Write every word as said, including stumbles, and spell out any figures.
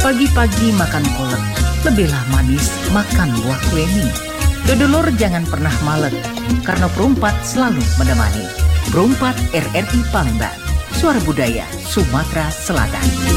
Pagi-pagi makan kolak, lebihlah manis makan buah kueni. Dodolur jangan pernah malek, karena perumpat selalu menemani. Perumpat R R I Palembang, suara budaya Sumatera Selatan.